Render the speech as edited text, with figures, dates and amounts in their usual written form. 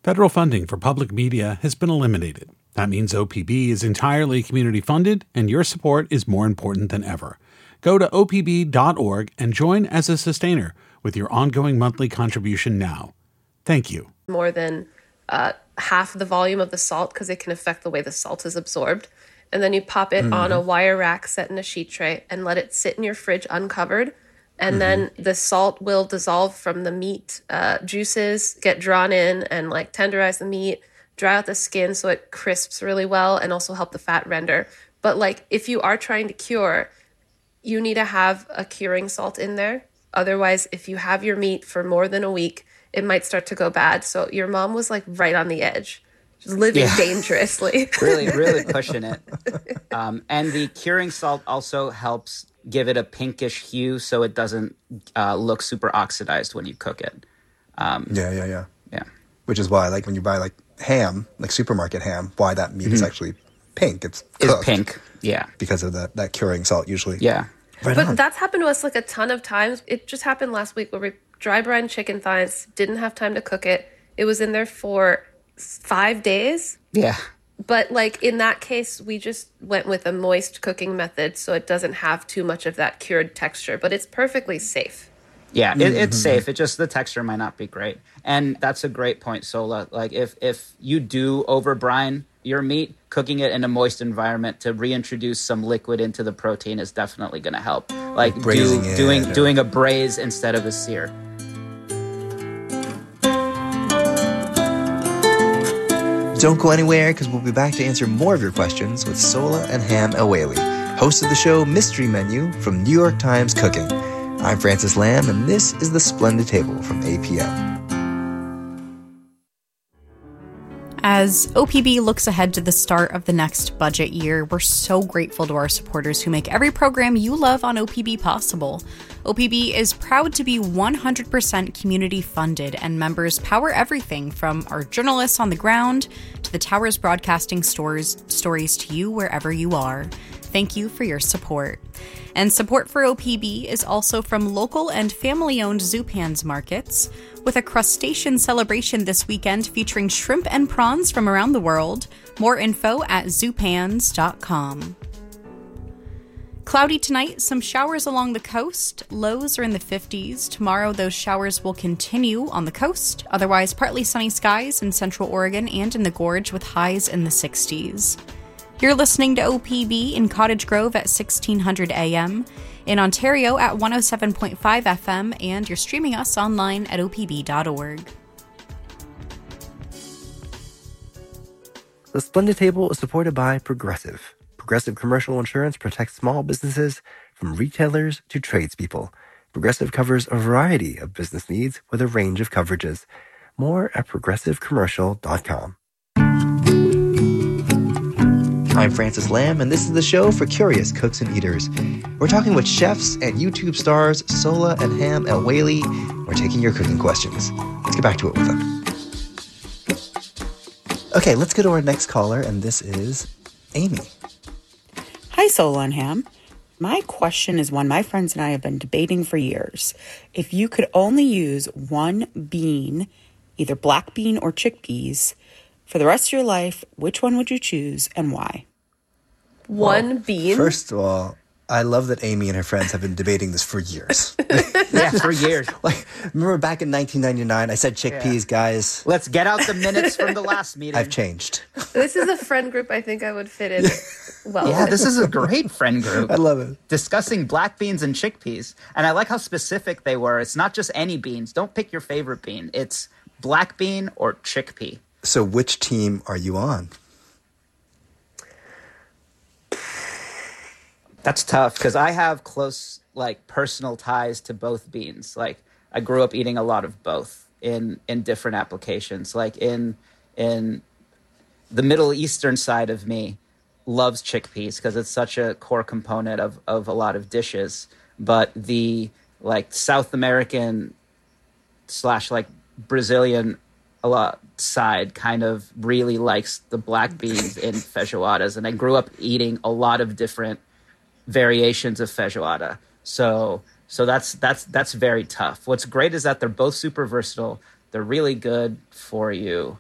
Federal funding for public media has been eliminated. That means OPB is entirely community funded, and your support is more important than ever. Go to opb.org and join as a sustainer with your ongoing monthly contribution now. Thank you. More than half the volume of the salt because it can affect the way the salt is absorbed. And then you pop it on a wire rack set in a sheet tray and let it sit in your fridge uncovered. And then the salt will dissolve from the meat juices, get drawn in and like tenderize the meat, dry out the skin so it crisps really well, and also help the fat render. But like if you are trying to cure, you need to have a curing salt in there. Otherwise, if you have your meat for more than a week, it might start to go bad. So your mom was like right on the edge, just living dangerously. really pushing it. And the curing salt also helps give it a pinkish hue so it doesn't look super oxidized when you cook it. Yeah. Which is why, like, when you buy, like, ham, like supermarket ham, why that meat is actually pink. It's pink, because of that curing salt usually. Yeah. But that's happened to us like a ton of times. It just happened last week where we dry brine chicken thighs, didn't have time to cook it. It was in there for 5 days. Yeah. But like in that case, we just went with a moist cooking method so it doesn't have too much of that cured texture, but it's perfectly safe. Yeah, it's safe. It just, the texture might not be great. And that's a great point, Sola. Like if you do over brine your meat, cooking it in a moist environment to reintroduce some liquid into the protein is definitely going to help. Like doing a braise instead of a sear. Don't go anywhere, because we'll be back to answer more of your questions with Sola and Ham El-Waylly, hosts of the show Mystery Menu from New York Times Cooking. I'm Francis Lamb, and this is The Splendid Table from APM. As OPB looks ahead to the start of the next budget year, we're so grateful to our supporters who make every program you love on OPB possible. OPB is proud to be 100% community funded, and members power everything from our journalists on the ground to the Towers broadcasting stories to you wherever you are. Thank you for your support. And support for OPB is also from local and family-owned Zupans markets, with a crustacean celebration this weekend featuring shrimp and prawns from around the world. More info at zupans.com. Cloudy tonight, some showers along the coast. Lows are in the 50s. Tomorrow, those showers will continue on the coast. Otherwise, partly sunny skies in central Oregon and in the Gorge with highs in the 60s. You're listening to OPB in Cottage Grove at 1600 AM, in Ontario at 107.5 FM, and you're streaming us online at opb.org. The Splendid Table is supported by Progressive. Progressive Commercial Insurance protects small businesses from retailers to tradespeople. Progressive covers a variety of business needs with a range of coverages. More at progressivecommercial.com. I'm Francis Lamb, and this is the show for curious cooks and eaters. We're talking with chefs and YouTube stars Sola and Ham El-Waylly. We're taking your cooking questions. Let's get back to it with them. Okay, let's go to our next caller, and this is Amy. Hi, Sola and Ham. My question is one my friends and I have been debating for years. If you could only use one bean, either black bean or chickpeas, for the rest of your life, which one would you choose and why? One bean? First of all, I love that Amy and her friends have been debating this for years. Yeah, for years. Like, remember back in 1999, I said chickpeas, guys. Let's get out the minutes from the last meeting. I've changed. This is a friend group I think I would fit in well Yeah, with. this is a great friend group. I love it. Discussing black beans and chickpeas. And I like how specific they were. It's not just any beans. Don't pick your favorite bean. It's black bean or chickpea. So which team are you on? That's tough because I have close, like, personal ties to both beans. Like, I grew up eating a lot of both in different applications. Like, in the Middle Eastern side of me loves chickpeas because it's such a core component of a lot of dishes. But the, like, South American / like Brazilian side kind of really likes the black beans in feijoadas. And I grew up eating a lot of different variations of feijoada. So that's very tough. What's great is that they're both super versatile. They're really good for you.